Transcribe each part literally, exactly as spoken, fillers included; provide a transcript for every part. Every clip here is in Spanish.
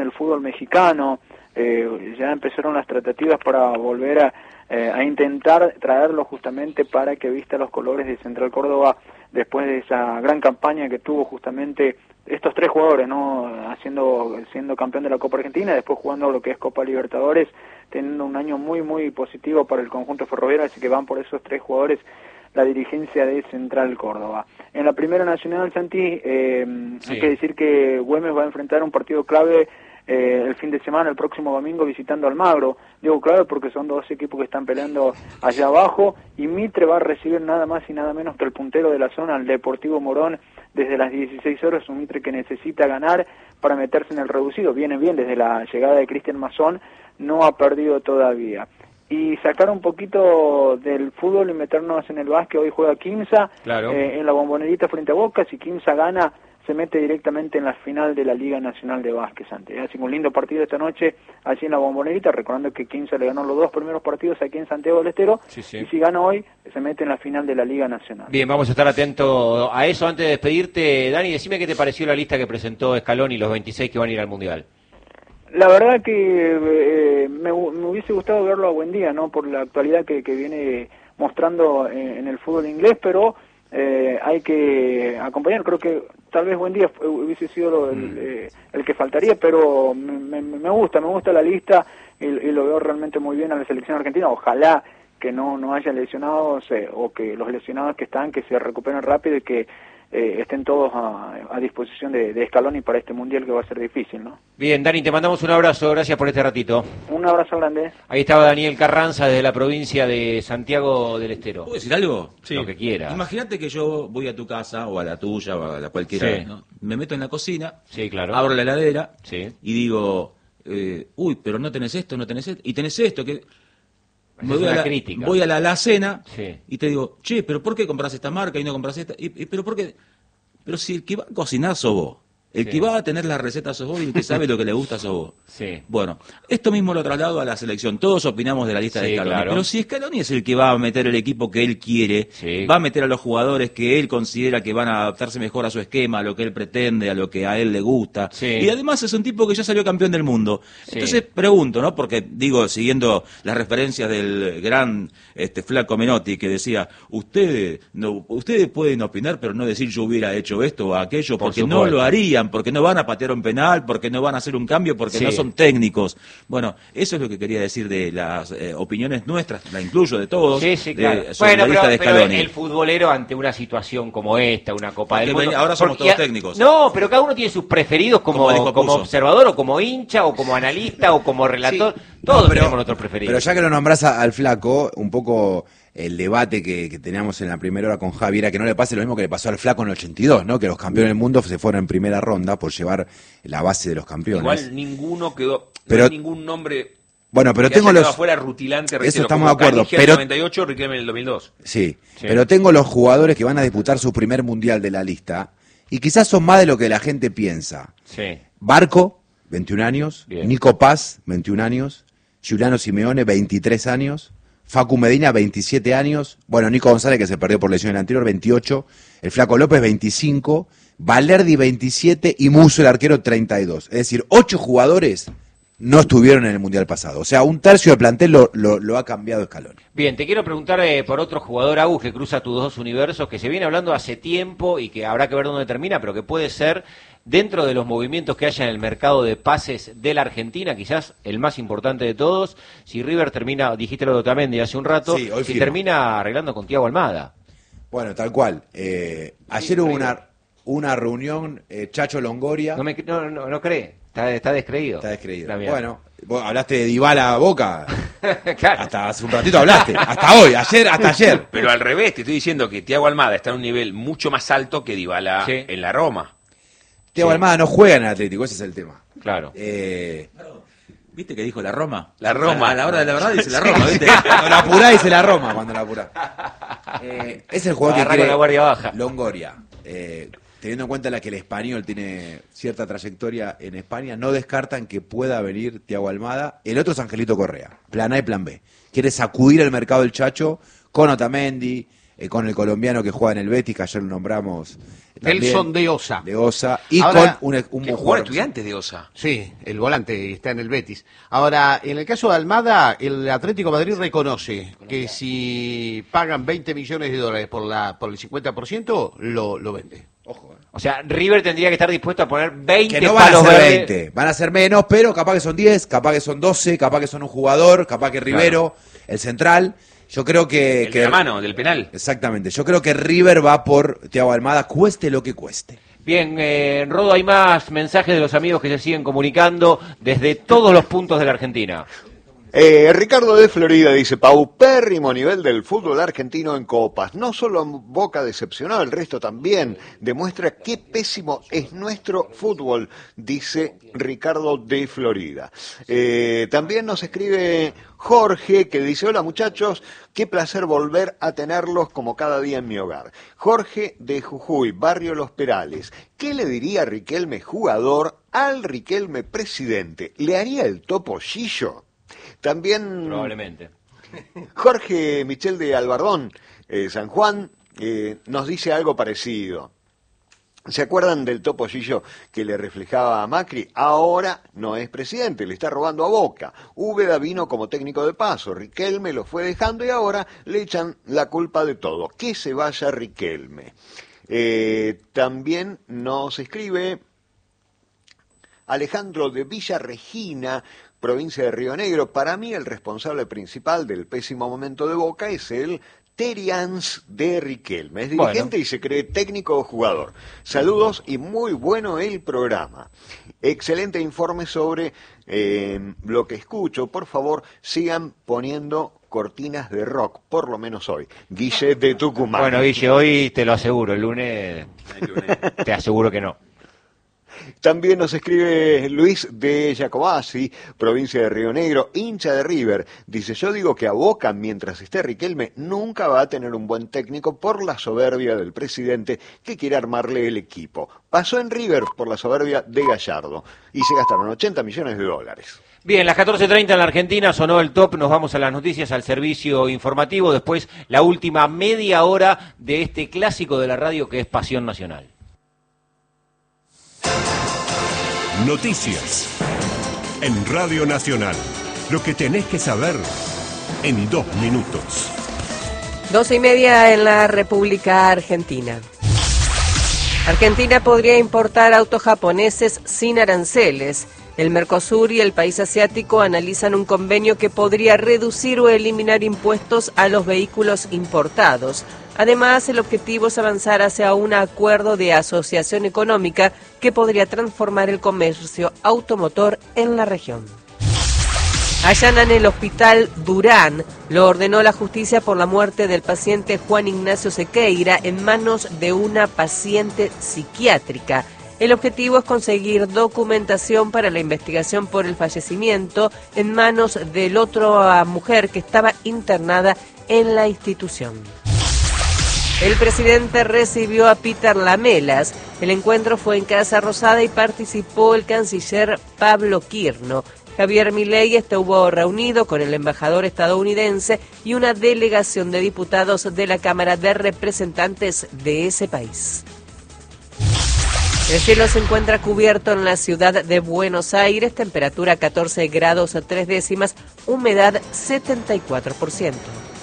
el fútbol mexicano, eh, ya empezaron las tratativas para volver a, eh, a intentar traerlo justamente para que vista los colores de Central Córdoba después de esa gran campaña que tuvo justamente estos tres jugadores, ¿no? Haciendo, siendo campeón de la Copa Argentina, después jugando lo que es Copa Libertadores, teniendo un año muy, muy positivo para el conjunto ferroviario, así que van por esos tres jugadores la dirigencia de Central Córdoba. En la Primera Nacional, Santi, eh, sí. hay que decir que Güemes va a enfrentar un partido clave eh, el fin de semana, el próximo domingo, visitando Almagro. Digo clave porque son dos equipos que están peleando allá abajo, y Mitre va a recibir nada más y nada menos que el puntero de la zona, el Deportivo Morón, desde las dieciséis horas, un Mitre que necesita ganar para meterse en el reducido. Viene bien desde la llegada de Cristian Mazón, no ha perdido todavía. Y sacar un poquito del fútbol y meternos en el básquet. Hoy juega Quimsa, claro. eh, en la Bombonerita frente a Boca. Si Quimsa gana, se mete directamente en la final de la Liga Nacional de Básquet, Santiago. Así que un lindo partido esta noche allí en la Bombonerita, recordando que Quimsa le ganó los dos primeros partidos aquí en Santiago del Estero, sí, sí. y si gana hoy, se mete en la final de la Liga Nacional. Bien, vamos a estar atentos a eso. Antes de despedirte, Dani, decime qué te pareció la lista que presentó Scaloni y los veintiséis que van a ir al Mundial. La verdad que eh, me, me hubiese gustado verlo a Buendía, ¿no? Por la actualidad que, que viene mostrando en, en el fútbol inglés, pero eh, hay que acompañar. Creo que tal vez Buendía hubiese sido lo, el, mm. eh, el que faltaría, pero me, me, me gusta, me gusta la lista y, y lo veo realmente muy bien a la selección argentina. Ojalá que no, no haya lesionados eh, o que los lesionados que están, que se recuperen rápido y que Eh, estén todos a, a disposición de, de Scaloni para este Mundial, que va a ser difícil, ¿no? Bien, Dani, te mandamos un abrazo, gracias por este ratito. Un abrazo grande. Ahí estaba Daniel Carranza desde la provincia de Santiago del Estero. ¿Puedo decir algo? Sí. Lo que quieras. Imagínate que yo voy a tu casa, o a la tuya, o a la cualquiera, sí. ¿no? Me meto en la cocina, sí, claro. abro la heladera, sí. y digo, eh, uy, pero no tenés esto, no tenés esto, y tenés esto, que... Me voy, a la, voy a la alacena sí. y te digo, che, pero ¿por qué compras esta marca y no compras esta? Y, y, pero ¿por qué? Pero si el que va a cocinar sos vos, el sí. que va a tener la receta sos vos, y el que sabe lo que le gusta sos vos. Sí. Bueno, esto mismo lo traslado a la selección. Todos opinamos de la lista sí, de Scaloni. Claro. Pero si Scaloni es el que va a meter el equipo que él quiere, sí. va a meter a los jugadores que él considera que van a adaptarse mejor a su esquema, a lo que él pretende, a lo que a él le gusta. Sí. Y además es un tipo que ya salió campeón del mundo. Sí. Entonces pregunto, ¿no? Porque digo, siguiendo las referencias del gran este Flaco Menotti, que decía, ustedes no, ustedes pueden opinar, pero no decir yo hubiera hecho esto o aquello, porque Por no lo harían, porque no van a patear un penal, porque no van a hacer un cambio, porque sí. no son técnicos. Bueno, eso es lo que quería decir de las eh, opiniones nuestras, la incluyo de todos, sí, sí, claro. de, sobre bueno, la lista pero, de pero Scaloni. el futbolero ante una situación como esta, una Copa del Mundo... Ahora somos porque, todos técnicos. No, pero cada uno tiene sus preferidos como, como, como observador, o como hincha, o como analista, o como relator. Sí. Todos no, pero, tenemos nuestros preferidos. Pero ya que lo nombrás a, al Flaco, un poco... el debate que, que teníamos en la primera hora con Javi era que no le pase lo mismo que le pasó al Flaco en el ochenta y dos, ¿no? Que los campeones del mundo se fueron en primera ronda por llevar la base de los campeones. Igual ninguno quedó, pero, no hay ningún nombre bueno, pero que tengo haya los afuera rutilante, eso reitero, estamos de como acuerdo, Canigia pero en el noventa y ocho, Riquelme en el dos mil dos. Sí, sí, pero tengo los jugadores que van a disputar su primer mundial de la lista y quizás son más de lo que la gente piensa. Sí. Barco, veintiún años, bien. Nico Paz, veintiún años, Giuliano Simeone, veintitrés años, Facu Medina, veintisiete años, bueno, Nico González, que se perdió por lesión en el anterior, veintiocho, el Flaco López, veinticinco, Valerdi, veintisiete, y Musso, el arquero, treinta y dos. Es decir, ocho jugadores no estuvieron en el Mundial pasado. O sea, un tercio del plantel lo, lo, lo ha cambiado Scaloni. Bien, te quiero preguntar eh, por otro jugador, Agus, que cruza tus dos universos, que se viene hablando hace tiempo y que habrá que ver dónde termina, pero que puede ser, dentro de los movimientos que haya en el mercado de pases de la Argentina, quizás el más importante de todos, si River termina, dijiste lo de Otamendi hace un rato, sí, hoy si firmo. termina arreglando con Thiago Almada. Bueno, tal cual. Eh, ayer hubo una, una reunión, eh, Chacho Longoria... No, me, no, no, no cree, está, está descreído. Está descreído. Bueno, vos hablaste de Dybala a Boca. Claro. Hasta hace un ratito hablaste. Hasta hoy, ayer, hasta ayer. Pero al revés, te estoy diciendo que Thiago Almada está en un nivel mucho más alto que Dybala sí. en la Roma. Thiago sí. Almada no juega en el Atlético, ese es el tema. Claro. Eh... ¿Viste que dijo la Roma? La Roma. A la hora de la verdad dice la Roma, ¿viste? Cuando la apurá dice la Roma, cuando la apurá. Eh, es el jugador Agarra que quiere con la guardia baja. Longoria. Eh, teniendo en cuenta la que el español tiene cierta trayectoria en España, no descartan que pueda venir Thiago Almada. El otro es Angelito Correa, plan A y plan B. Quiere sacudir el mercado del Chacho con Otamendi, eh, con el colombiano que juega en el Betis, que ayer lo nombramos. Nelson de Osa. De Osa. Y Ahora, con un, un Que jugó Estudiantes de Osa. Sí, el volante está en el Betis. Ahora, en el caso de Almada, el Atlético de Madrid reconoce que si pagan veinte millones de dólares por la por el cincuenta por ciento, lo, lo vende. Ojo, eh. O sea, River tendría que estar dispuesto a poner veinte Que no van a palos ser verdes. veinte, van a ser menos, pero capaz que son diez, capaz que son doce, capaz que son un jugador, capaz que Rivero, el central. Yo creo que... El que de la mano, del penal. Exactamente, yo creo que River va por Thiago Almada, cueste lo que cueste. Bien, eh, Rodo, hay más mensajes de los amigos que se siguen comunicando desde todos los puntos de la Argentina. Eh, Ricardo de Florida dice, paupérrimo nivel del fútbol argentino en copas. No solo Boca decepcionó, el resto también. Demuestra qué pésimo es nuestro fútbol, dice Ricardo de Florida. Eh, también nos escribe Jorge, que dice, hola muchachos, qué placer volver a tenerlos como cada día en mi hogar. Jorge de Jujuy, Barrio Los Perales. ¿Qué le diría Riquelme jugador al Riquelme presidente? ¿Le haría el topo Gillo? También Probablemente. Jorge Michel de Albardón, eh, San Juan, eh, nos dice algo parecido. ¿Se acuerdan del topo Gillo que le reflejaba a Macri? Ahora no es presidente, le está robando a Boca. Úbeda vino como técnico de paso, Riquelme lo fue dejando y ahora le echan la culpa de todo. Que se vaya Riquelme. Eh, también nos escribe Alejandro de Villa Regina, provincia de Río Negro. Para mí el responsable principal del pésimo momento de Boca es el Terians de Riquelme. Es dirigente bueno. y se cree técnico o jugador. Saludos y muy bueno el programa. Excelente informe sobre eh, lo que escucho. Por favor, sigan poniendo cortinas de rock, por lo menos hoy. Guille de Tucumán. Bueno, Guille, hoy te lo aseguro, el lunes, el lunes te aseguro que no. También nos escribe Luis de Jacobasi, provincia de Río Negro, hincha de River. Dice, yo digo que a Boca, mientras esté Riquelme, nunca va a tener un buen técnico por la soberbia del presidente que quiere armarle el equipo. Pasó en River por la soberbia de Gallardo y se gastaron ochenta millones de dólares. Bien, las catorce treinta en la Argentina, sonó el top, nos vamos a las noticias, al servicio informativo, después la última media hora de este clásico de la radio que es Pasión Nacional. Noticias en Radio Nacional. Lo que tenés que saber en dos minutos. Doce y media en la República Argentina. Argentina podría importar autos japoneses sin aranceles. El Mercosur y el país asiático analizan un convenio que podría reducir o eliminar impuestos a los vehículos importados. Además, el objetivo es avanzar hacia un acuerdo de asociación económica que podría transformar el comercio automotor en la región. Allanan el hospital Durán. Lo ordenó la justicia por la muerte del paciente Juan Ignacio Sequeira en manos de una paciente psiquiátrica. El objetivo es conseguir documentación para la investigación por el fallecimiento en manos de la otra mujer que estaba internada en la institución. El presidente recibió a Peter Lamelas. El encuentro fue en Casa Rosada y participó el canciller Pablo Quirno. Javier Milei estuvo reunido con el embajador estadounidense y una delegación de diputados de la Cámara de Representantes de ese país. El cielo se encuentra cubierto en la ciudad de Buenos Aires, temperatura catorce grados a tres décimas, humedad setenta y cuatro por ciento.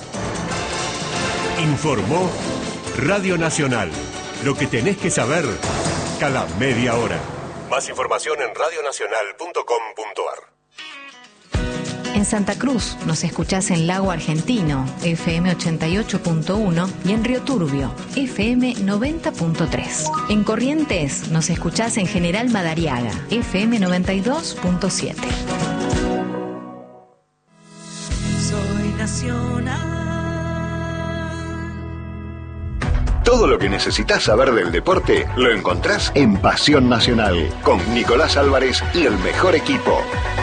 Informó Radio Nacional. Lo que tenés que saber cada media hora. Más información en radio nacional punto com punto ar. En Santa Cruz nos escuchás en Lago Argentino, F M ochenta y ocho punto uno, y en Río Turbio, F M noventa punto tres. En Corrientes nos escuchás en General Madariaga, F M noventa y dos punto siete. Soy nacional. Todo lo que necesitas saber del deporte lo encontrás en Pasión Nacional, con Nicolás Álvarez y el mejor equipo.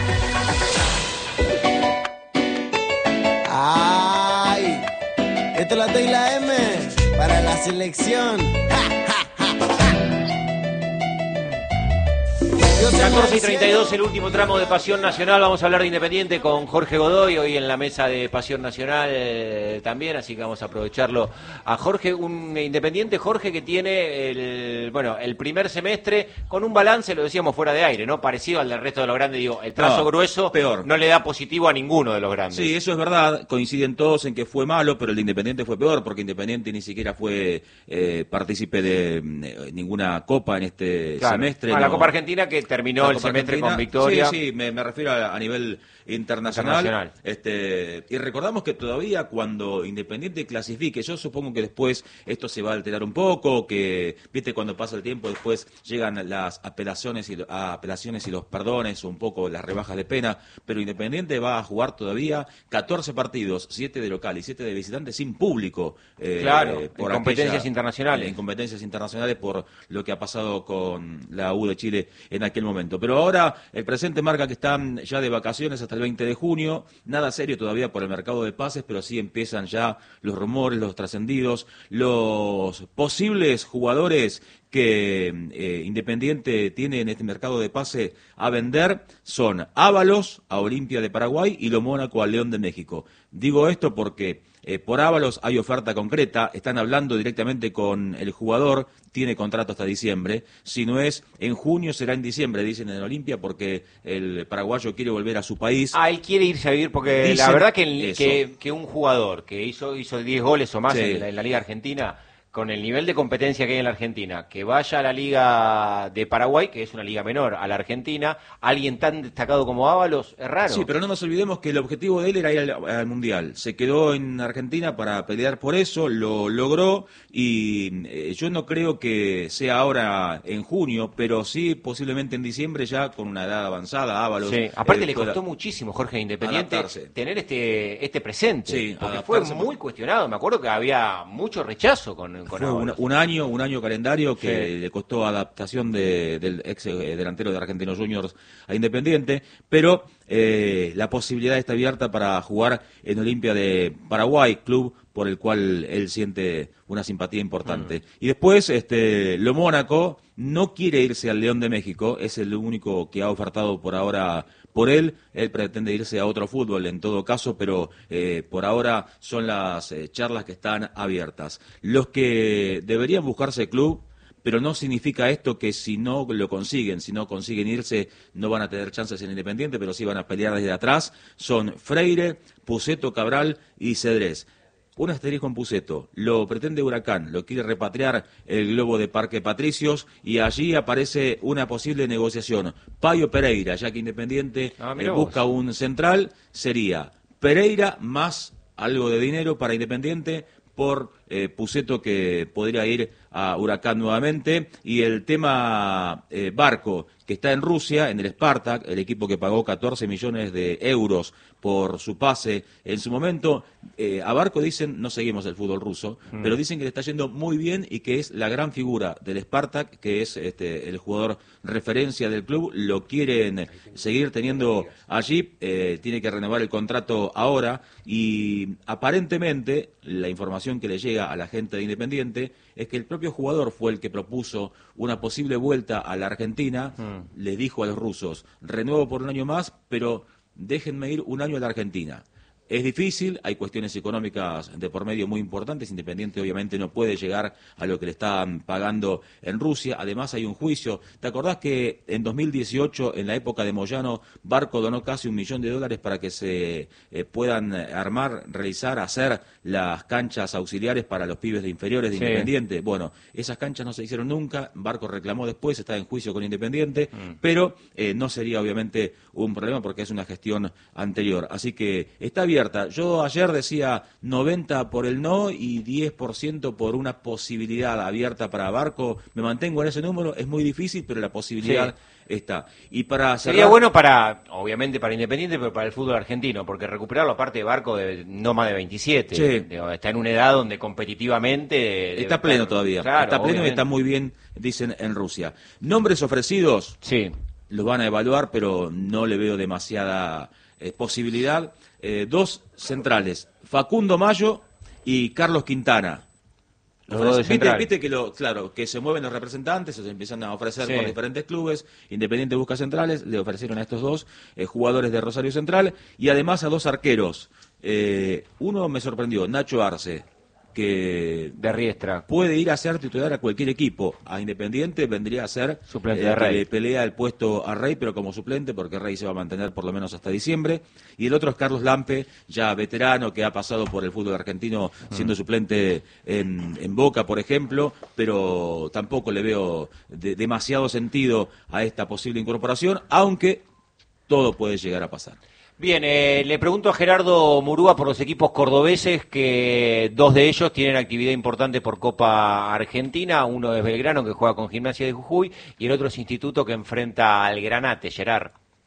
Ay, esto es la T y la M para la selección. Ja, ja, ja, ja. catorce y treinta y dos, el último tramo de Pasión Nacional. Vamos a hablar de Independiente con Jorge Godoy, hoy en la mesa de Pasión Nacional eh, también, así que vamos a aprovecharlo a Jorge. Un Independiente, Jorge, que tiene el bueno el primer semestre con un balance, lo decíamos fuera de aire, ¿no? Parecido al del resto de los grandes. Digo, el trazo no, grueso peor. No le da positivo a ninguno de los grandes. Sí, eso es verdad. Coinciden todos en que fue malo, pero el de Independiente fue peor, porque Independiente ni siquiera fue eh, partícipe de eh, ninguna copa en este claro. semestre. A no. la Copa Argentina, que terminó el semestre con victoria. Sí, sí, me, me refiero a, a nivel internacional. internacional. Este, y recordamos que todavía cuando Independiente clasifique, yo supongo que después esto se va a alterar un poco, que viste cuando pasa el tiempo después llegan las apelaciones y, a apelaciones y los perdones, o un poco las rebajas de pena, pero Independiente va a jugar todavía catorce partidos, siete de local y siete de visitante sin público. Eh, claro, por en competencias aquella, internacionales. En competencias internacionales por lo que ha pasado con la U de Chile en aquel momento. Pero ahora el presente marca que están ya de vacaciones hasta el veinte de junio, nada serio todavía por el mercado de pases, pero sí empiezan ya los rumores, los trascendidos, los posibles jugadores que eh, Independiente tiene en este mercado de pase a vender son Ábalos a Olimpia de Paraguay y Lo Mónaco a León de México. Digo esto porque eh, por Ábalos hay oferta concreta, están hablando directamente con el jugador, tiene contrato hasta diciembre, si no es en junio será en diciembre, dicen en Olimpia, porque el paraguayo quiere volver a su país. Ah, él quiere irse a vivir, porque dicen la verdad que, el, que, que un jugador que hizo hizo diez goles o más sí. en, la, en la Liga Argentina, con el nivel de competencia que hay en la Argentina, que vaya a la Liga de Paraguay, que es una liga menor, a la Argentina, alguien tan destacado como Ábalos, es raro. Sí, pero no nos olvidemos que el objetivo de él era ir al, al Mundial. Se quedó en Argentina para pelear por eso, lo logró, y eh, yo no creo que sea ahora en junio, pero sí posiblemente en diciembre, ya con una edad avanzada, Ábalos. Sí, aparte eh, le costó muchísimo, Jorge, Independiente, adaptarse. tener este este presente, sí, porque fue muy cuestionado. Me acuerdo que había mucho rechazo con Fue un, un año, un año calendario que sí. le costó adaptación de, del ex delantero de Argentinos Juniors a Independiente, pero eh, la posibilidad está abierta para jugar en Olimpia de Paraguay, club por el cual él siente una simpatía importante. Mm. Y después, este, Lo Mónaco no quiere irse al León de México, es el único que ha ofertado por ahora por él. Él pretende irse a otro fútbol en todo caso, pero eh, por ahora son las eh, charlas que están abiertas. Los que deberían buscarse club, pero no significa esto que si no lo consiguen, si no consiguen irse, no van a tener chances en Independiente, pero sí van a pelear desde atrás, son Freire, Puceto, Cabral y Cedrés. Un asterisco en Puceto, lo pretende Huracán, lo quiere repatriar el Globo de Parque Patricios y allí aparece una posible negociación. Paio Pereira, ya que Independiente ah, eh, busca un central, sería Pereira más algo de dinero para Independiente por eh, Puceto, que podría ir a Huracán nuevamente, y el tema eh, Barco, que está en Rusia, en el Spartak, el equipo que pagó catorce millones de euros por su pase en su momento. Eh, a Barco dicen, no seguimos el fútbol ruso, mm. pero dicen que le está yendo muy bien y que es la gran figura del Spartak, que es este, el jugador referencia del club, lo quieren seguir teniendo allí, eh, tiene que renovar el contrato ahora, y aparentemente la información que le llega a la gente de Independiente es que el propio jugador fue el que propuso una posible vuelta a la Argentina, mm. le dijo a los rusos, renuevo por un año más, pero déjenme ir un año a la Argentina. Es difícil, hay cuestiones económicas de por medio muy importantes, Independiente obviamente no puede llegar a lo que le están pagando en Rusia, además hay un juicio. ¿Te acordás que en dos mil dieciocho, en la época de Moyano, Barco donó casi un millón de dólares para que se eh, puedan armar, realizar, hacer las canchas auxiliares para los pibes de inferiores de sí. Independiente? Bueno, esas canchas no se hicieron nunca, Barco reclamó después, está en juicio con Independiente, mm. pero eh, no sería obviamente un problema porque es una gestión anterior, así que está bien. Yo ayer decía noventa por el no y diez por ciento por una posibilidad abierta para Barco. Me mantengo en ese número, es muy difícil, pero la posibilidad sí. está. Y para cerrar... Sería bueno para, obviamente para Independiente, pero para el fútbol argentino, porque recuperarlo aparte de Barco de no más de veintisiete. Sí. Está en una edad donde competitivamente... Está pleno todavía. Claro, está pleno obviamente. Y está muy bien, dicen en Rusia. Nombres ofrecidos, sí. los van a evaluar, pero no le veo demasiada eh, posibilidad. Eh, dos centrales, Facundo Mayo y Carlos Quintana. Los dos de viste, Central. viste que lo, claro, que se mueven los representantes, se empiezan a ofrecer Sí. por diferentes clubes, Independiente busca centrales, le ofrecieron a estos dos eh, jugadores de Rosario Central y además a dos arqueros. Eh, uno me sorprendió, Nacho Arce, que de Riestra puede ir a ser titular a cualquier equipo. A Independiente vendría a ser suplente eh, de que Rey. le pelea el puesto a Rey, pero como suplente, porque Rey se va a mantener por lo menos hasta diciembre. Y el otro es Carlos Lampe, ya veterano, que ha pasado por el fútbol argentino siendo mm. suplente en, en Boca, por ejemplo, pero tampoco le veo de, demasiado sentido a esta posible incorporación, aunque todo puede llegar a pasar. Bien, eh, le pregunto a Gerardo Murúa por los equipos cordobeses, que dos de ellos tienen actividad importante por Copa Argentina. Uno es Belgrano, que juega con Gimnasia de Jujuy, y el otro es Instituto, que enfrenta al Granate. Gerard.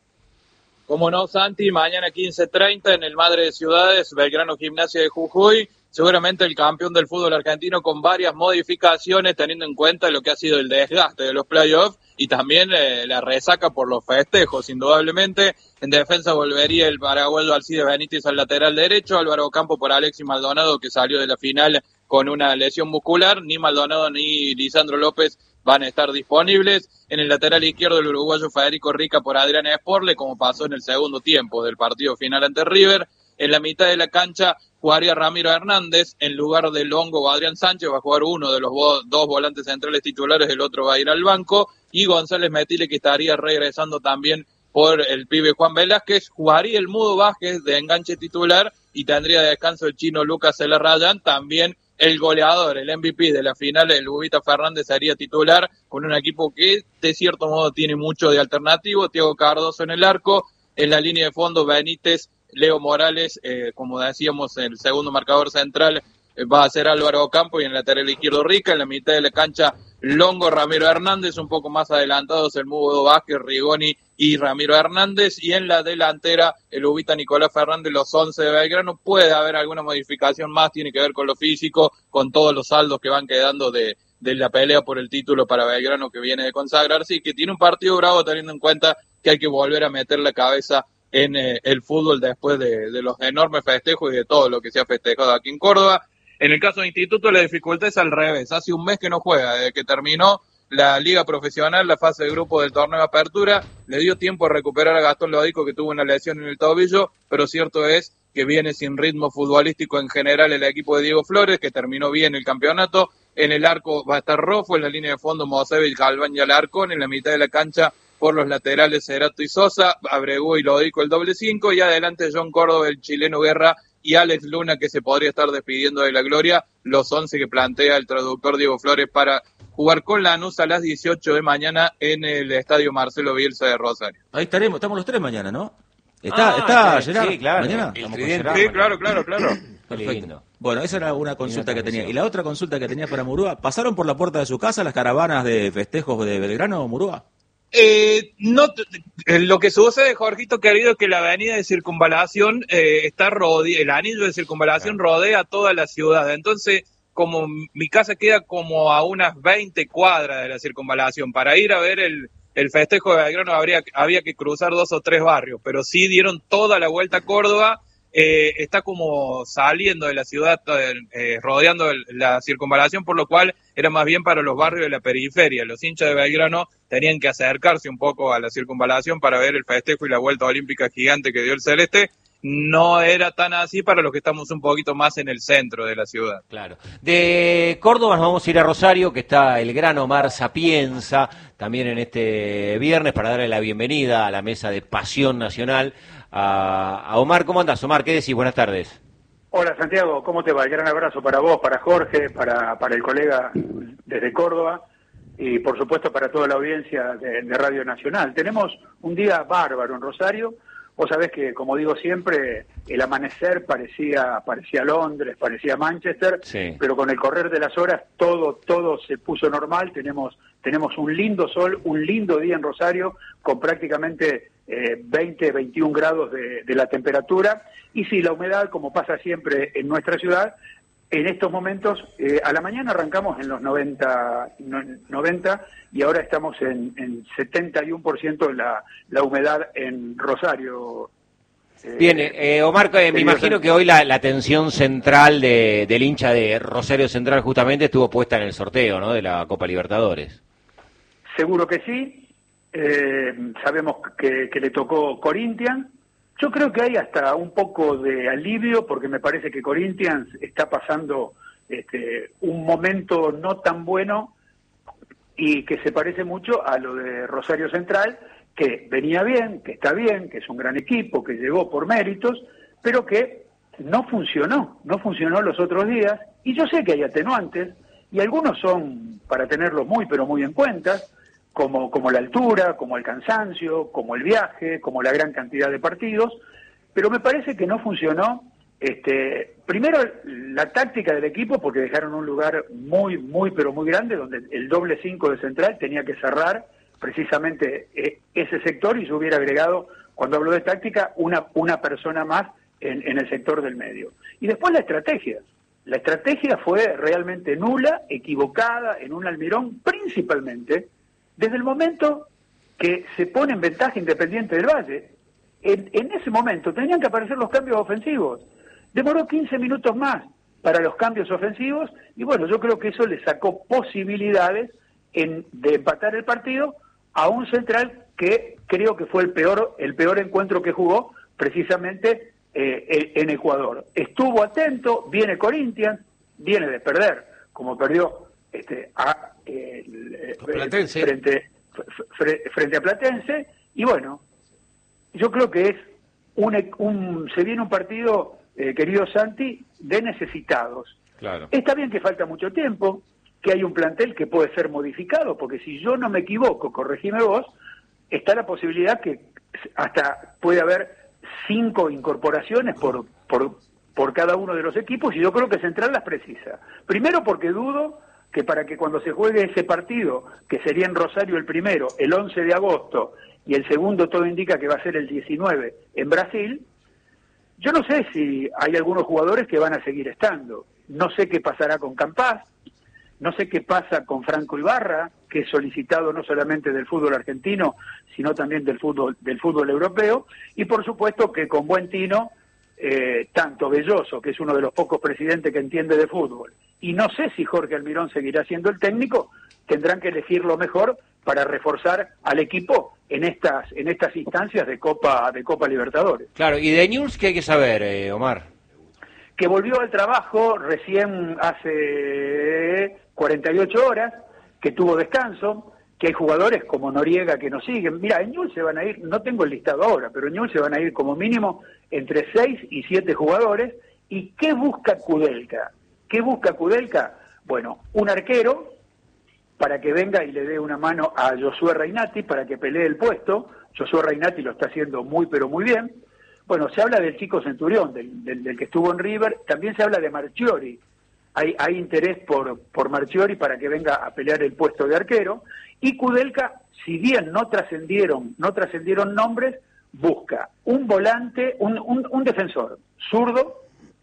Como no, Santi, mañana quince treinta en el Madre de Ciudades, Belgrano Gimnasia de Jujuy. Seguramente el campeón del fútbol argentino con varias modificaciones, teniendo en cuenta lo que ha sido el desgaste de los playoffs y también eh, la resaca por los festejos, indudablemente. En defensa volvería el paraguayo Alcides Benítez al lateral derecho, Álvaro Ocampo por Alexis Maldonado, que salió de la final con una lesión muscular. Ni Maldonado ni Lisandro López van a estar disponibles. En el lateral izquierdo el uruguayo Federico Rica por Adrián Esporle, como pasó en el segundo tiempo del partido final ante River. En la mitad de la cancha jugaría Ramiro Hernández en lugar de Longo o Adrián Sánchez. Va a jugar uno de los vo- dos volantes centrales titulares, el otro va a ir al banco. Y González Metile, que estaría regresando también por el pibe Juan Velázquez. Jugaría el Mudo Vázquez de enganche titular y tendría de descanso el chino Lucas Celarrayán. También el goleador, el M V P de la final, el Bubita Fernández, sería titular con un equipo que de cierto modo tiene mucho de alternativo. Thiago Cardoso en el arco, en la línea de fondo Benítez, Leo Morales, eh, como decíamos, el segundo marcador central eh, va a ser Álvaro Ocampo, y en el lateral izquierdo Rica. En la mitad de la cancha Longo, Ramiro Hernández, un poco más adelantados el Mudo Vázquez, Rigoni y Ramiro Hernández, y en la delantera el Ubita Nicolás Fernández, los once de Belgrano. Puede haber alguna modificación más, tiene que ver con lo físico, con todos los saldos que van quedando de, de la pelea por el título para Belgrano, que viene de consagrarse y que tiene un partido bravo, teniendo en cuenta que hay que volver a meter la cabeza en eh, el fútbol después de, de los enormes festejos y de todo lo que se ha festejado aquí en Córdoba. En el caso de Instituto, la dificultad es al revés. Hace un mes que no juega, desde que terminó la liga profesional, la fase de grupo del torneo de apertura. Le dio tiempo a recuperar a Gastón Lodico, que tuvo una lesión en el tobillo, pero cierto es que viene sin ritmo futbolístico en general el equipo de Diego Flores, que terminó bien el campeonato. En el arco va a estar Rofo, en la línea de fondo Mosevich, Galván y Alarcón, en la mitad de la cancha por los laterales Cerato y Sosa, Abregu y Lodico el doble cinco, y adelante John Córdoba, el chileno Guerra, y Alex Luna, que se podría estar despidiendo de la gloria, los once que plantea el traductor Diego Flores para jugar con Lanús a las dieciocho de mañana en el Estadio Marcelo Bielsa de Rosario. Ahí estaremos, estamos los tres mañana, ¿no? Está, Ah, está, sí, Gerard, sí, claro. mañana. El Estamos tridente. con Gerard Sí, mañana. claro, claro, claro. Perfecto. Bueno, esa era una consulta que tenía. transmisión. Y la otra consulta que tenía para Murúa, ¿pasaron por la puerta de su casa las caravanas de festejos de Belgrano, Murúa? Eh, no, eh, lo que sucede, Jorgito querido, es que la avenida de circunvalación eh, está rodea, el anillo de circunvalación rodea toda la ciudad. Entonces, como mi casa queda como a unas veinte cuadras de la circunvalación, para ir a ver el, el festejo de Belgrano habría, había que cruzar dos o tres barrios, pero sí dieron toda la vuelta a Córdoba. Eh, está como saliendo de la ciudad, eh, rodeando el, la circunvalación, por lo cual era más bien para los barrios de la periferia. Los hinchas de Belgrano tenían que acercarse un poco a la circunvalación para ver el festejo y la vuelta olímpica gigante que dio el Celeste. No era tan así para los que estamos un poquito más en el centro de la ciudad. Claro. De Córdoba nos vamos a ir a Rosario, que está el gran Omar Sapienza, también en este viernes, para darle la bienvenida a la mesa de Pasión Nacional a, a Omar. ¿Cómo andás, Omar? ¿Qué decís? Buenas tardes. Hola, Santiago, ¿cómo te va? El gran abrazo para vos, para Jorge, para, para el colega desde Córdoba y, por supuesto, para toda la audiencia de, de Radio Nacional. Tenemos un día bárbaro en Rosario. Vos sabés que, como digo siempre, el amanecer parecía parecía Londres, parecía Manchester, Sí. pero con el correr de las horas todo todo se puso normal. Tenemos tenemos un lindo sol, un lindo día en Rosario, con prácticamente eh, veinte, veintiún grados de, de la temperatura. Y sí, la humedad, como pasa siempre en nuestra ciudad, en estos momentos, eh, a la mañana arrancamos en los noventa, no, noventa y ahora estamos en, en setenta y uno por ciento la, la humedad en Rosario, Bien, eh, Omar, eh, me imagino que hoy la, la atención central de, del hincha de Rosario Central justamente estuvo puesta en el sorteo, ¿no?, de la Copa Libertadores. Seguro que sí. Eh, sabemos que, que le tocó Corinthians. Yo creo que hay hasta un poco de alivio porque me parece que Corinthians está pasando este, un momento no tan bueno y que se parece mucho a lo de Rosario Central, que venía bien, que está bien, que es un gran equipo, que llegó por méritos, pero que no funcionó, no funcionó los otros días, y yo sé que hay atenuantes, y algunos son para tenerlos muy, pero muy en cuenta, como, como la altura, como el cansancio, como el viaje, como la gran cantidad de partidos, pero me parece que no funcionó, este, primero la táctica del equipo, porque dejaron un lugar muy, muy, pero muy grande, donde el doble cinco de Central tenía que cerrar precisamente eh, ese sector, y yo hubiera agregado, cuando hablo de táctica, una, una persona más en, en el sector del medio. Y después la estrategia. La estrategia fue realmente nula, equivocada, en un Almirón, principalmente desde el momento que se pone en ventaja Independiente del Valle. En, en ese momento tenían que aparecer los cambios ofensivos. Demoró quince minutos más para los cambios ofensivos, y bueno, yo creo que eso le sacó posibilidades en, de empatar el partido a un Central que creo que fue el peor el peor encuentro que jugó precisamente eh, en Ecuador. Estuvo atento, viene Corinthians, viene de perder, como perdió este, a, eh, Platense. frente, fre, frente a Platense, y bueno, yo creo que es un, un se viene un partido, eh, querido Santi, de necesitados. Claro. Está bien que falta mucho tiempo, que hay un plantel que puede ser modificado, porque si yo no me equivoco, corregime vos, está la posibilidad que hasta puede haber cinco incorporaciones por, por, por cada uno de los equipos, y yo creo que Central las precisa. Primero porque dudo que para que cuando se juegue ese partido, que sería en Rosario el primero, el once de agosto, y el segundo todo indica que va a ser el diecinueve en Brasil, yo no sé si hay algunos jugadores que van a seguir estando. No sé qué pasará con Campás, no sé qué pasa con Franco Ibarra, que es solicitado no solamente del fútbol argentino, sino también del fútbol del fútbol europeo, y por supuesto que con buen tino, eh, tanto Belloso, que es uno de los pocos presidentes que entiende de fútbol, y no sé si Jorge Almirón seguirá siendo el técnico, tendrán que elegir lo mejor para reforzar al equipo en estas en estas instancias de Copa de Copa Libertadores. Claro, y de Newell's, ¿qué hay que saber, eh, Omar? Que volvió al trabajo recién hace cuarenta y ocho horas, que tuvo descanso, que hay jugadores como Noriega que nos siguen. Mira, en Newell's se van a ir, no tengo el listado ahora, pero en Newell's se van a ir como mínimo entre seis y siete jugadores. ¿Y qué busca Kudelka? ¿Qué busca Kudelka? Bueno, un arquero para que venga y le dé una mano a Josué Reinati para que pelee el puesto. Josué Reinati lo está haciendo muy pero muy bien. Bueno, se habla del chico Centurión, del, del, del que estuvo en River, también se habla de Marchiori. Hay, hay interés por, por Marchiori para que venga a pelear el puesto de arquero. Y Kudelka, si bien no trascendieron, no trascendieron nombres, busca un volante, un, un, un defensor zurdo,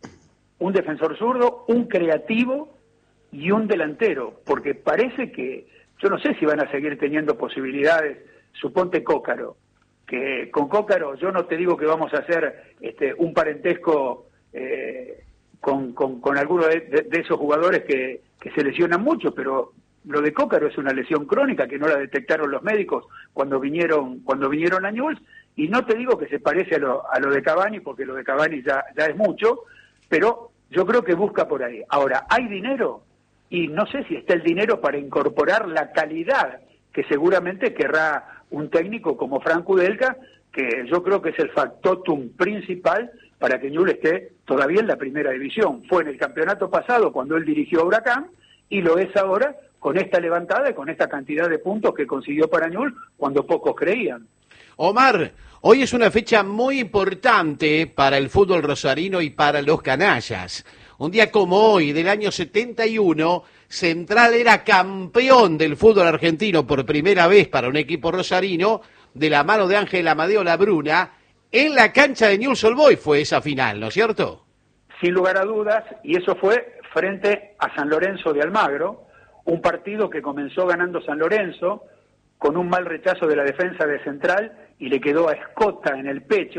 un defensor zurdo, un creativo y un delantero, porque parece que, yo no sé si van a seguir teniendo posibilidades, suponte Cócaro, que con Cócaro yo no te digo que vamos a hacer este, un parentesco eh, con, con, con alguno de, de, de esos jugadores que, que se lesionan mucho, pero lo de Cócaro es una lesión crónica que no la detectaron los médicos cuando vinieron cuando vinieron a Newell's, y no te digo que se parece a lo, a lo de Cavani, porque lo de Cavani ya, ya es mucho, pero yo creo que busca por ahí. Ahora, ¿hay dinero? Y no sé si está el dinero para incorporar la calidad que seguramente querrá un técnico como Frank Kudelka, que yo creo que es el factotum principal para que Newell's esté todavía en la primera división. Fue en el campeonato pasado cuando él dirigió a Huracán, y lo es ahora con esta levantada y con esta cantidad de puntos que consiguió para Newell's cuando pocos creían. Omar, hoy es una fecha muy importante para el fútbol rosarino y para los canallas. Un día como hoy, del año setenta y uno, Central era campeón del fútbol argentino por primera vez para un equipo rosarino, de la mano de Ángel Amadeo Labruna. En la cancha de Newell's Old Boys fue esa final, ¿no es cierto? Sin lugar a dudas, y eso fue frente a San Lorenzo de Almagro, un partido que comenzó ganando San Lorenzo, con un mal rechazo de la defensa de Central, y le quedó a Escota en el pecho,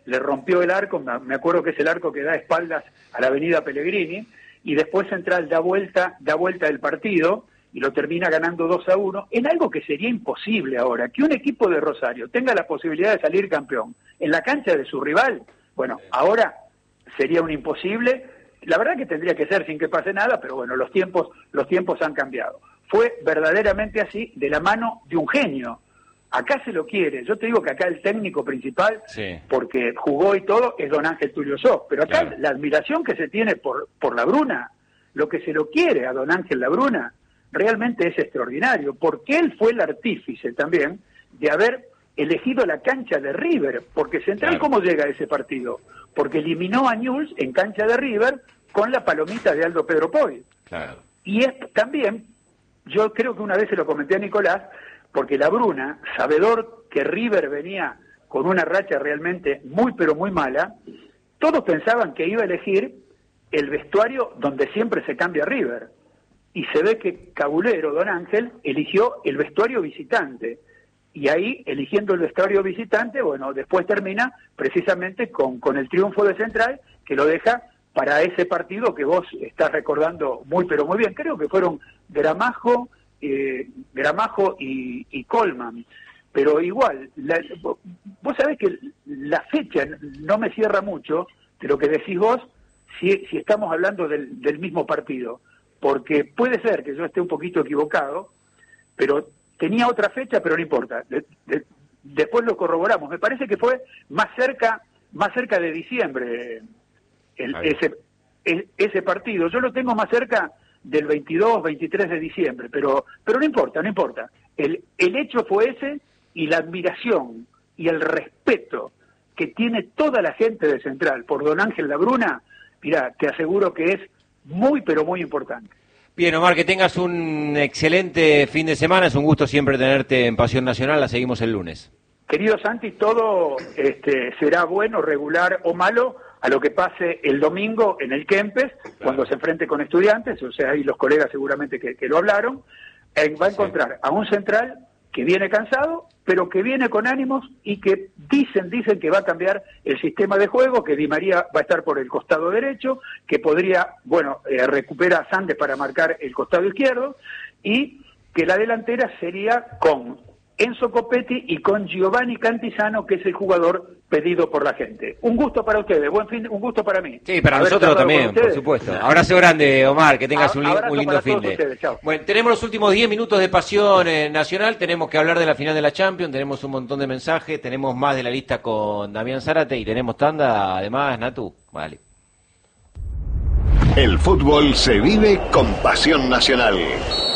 le rompió el arco, me acuerdo que es el arco que da espaldas a la avenida Pellegrini, y después Central da vuelta, da vuelta el partido y lo termina ganando dos a uno, en algo que sería imposible ahora, que un equipo de Rosario tenga la posibilidad de salir campeón en la cancha de su rival. Bueno, ahora sería un imposible, la verdad que tendría que ser sin que pase nada, pero bueno, los tiempos, los tiempos han cambiado. Fue verdaderamente así, de la mano de un genio. Acá se lo quiere, yo te digo que acá el técnico principal, sí, porque jugó y todo, es don Ángel Tulio Soz, pero acá claro, la admiración que se tiene por, por Labruna, lo que se lo quiere a don Ángel Labruna, realmente es extraordinario, porque él fue el artífice también de haber elegido la cancha de River, porque Central, claro, ¿cómo llega a ese partido? Porque eliminó a Newell's en cancha de River con la palomita de Aldo Pedro Poy. Claro. Y es también, yo creo que una vez se lo comenté a Nicolás, porque Labruna, sabedor que River venía con una racha realmente muy pero muy mala, todos pensaban que iba a elegir el vestuario donde siempre se cambia River. Y se ve que Cabulero, don Ángel, eligió el vestuario visitante. Y ahí, eligiendo el vestuario visitante, bueno, después termina precisamente con, con el triunfo de Central, que lo deja para ese partido que vos estás recordando muy pero muy bien. Creo que fueron Gramajo, eh, Gramajo y, y Colman. Pero igual, la, vos sabés que la fecha no me cierra mucho de lo que decís vos, si, si estamos hablando del, del mismo partido. Porque puede ser que yo esté un poquito equivocado, pero tenía otra fecha, pero no importa. De, de, después lo corroboramos. Me parece que fue más cerca, más cerca de diciembre el, ese, el, ese partido. Yo lo tengo más cerca del veintidós, veintitrés de diciembre, pero, pero no importa, no importa. El, el hecho fue ese, y la admiración y el respeto que tiene toda la gente de Central por don Ángel Labruna, mirá, te aseguro que es muy, pero muy importante. Bien, Omar, que tengas un excelente fin de semana. Es un gusto siempre tenerte en Pasión Nacional. La seguimos el lunes. Querido Santi, todo este, será bueno, regular o malo a lo que pase el domingo en el Kempes, claro, cuando se enfrente con Estudiantes. O sea, ahí los colegas seguramente que, que lo hablaron. Eh, va a encontrar sí, a un Central que viene cansado, pero que viene con ánimos y que dicen, dicen que va a cambiar el sistema de juego, que Di María va a estar por el costado derecho, que podría, bueno, eh, recupera a Sandes para marcar el costado izquierdo, y que la delantera sería con Enzo Copetti y con Giovanni Cantizano, que es el jugador pedido por la gente. Un gusto para ustedes, buen fin, un gusto para mí. Sí, para nosotros también, por supuesto. Abrazo grande, Omar, que tengas un, un lindo fin de. Bueno, tenemos los últimos diez minutos de Pasión eh, Nacional, tenemos que hablar de la final de la Champions, tenemos un montón de mensajes, tenemos más de la lista con Damián Zárate y tenemos tanda, además, Natu. Vale. El fútbol se vive con Pasión Nacional.